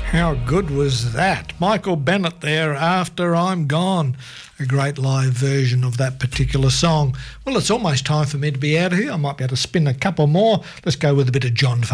How good was that? Michael Bennett there, After I'm Gone. A great live version of that particular song. Well, it's almost time for me to be out of here. I might be able to spin a couple more. Let's go with a bit of John